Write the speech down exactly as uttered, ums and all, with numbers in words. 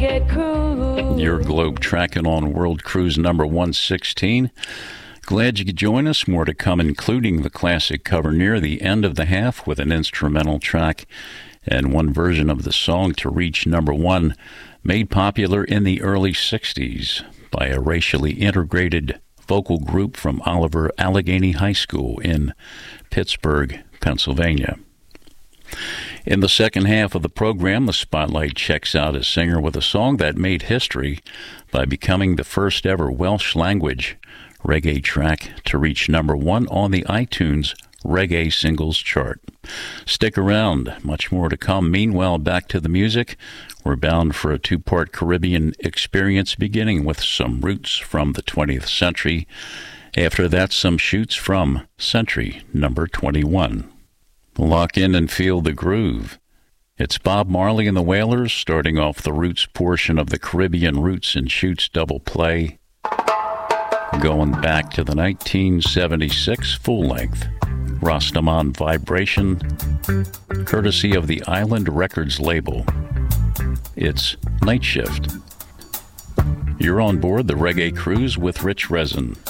Reggae Cruise. Your globe tracking on World Cruise number one sixteen. Glad you could join us. More to come, including the classic cover near the end of the half with an instrumental track and one version of the song to reach number one, made popular in the early sixties by a racially integrated vocal group from Oliver Allegheny High School in Pittsburgh, Pennsylvania. In the second half of the program, the Spotlight checks out a singer with a song that made history by becoming the first ever Welsh-language reggae track to reach number one on the iTunes Reggae Singles chart. Stick around, much more to come. Meanwhile, back to the music. We're bound for a two-part Caribbean experience, beginning with some roots from the twentieth century. After that, some shoots from Century number twenty-one. Lock in and feel the groove. It's Bob Marley and the Wailers, starting off the roots portion of the Caribbean Roots and Shoots double play, going back to the nineteen seventy-six full-length Rastaman Vibration, courtesy of the Island Records label. It's Night Shift. You're on board the Reggae Cruise with Rich Resin.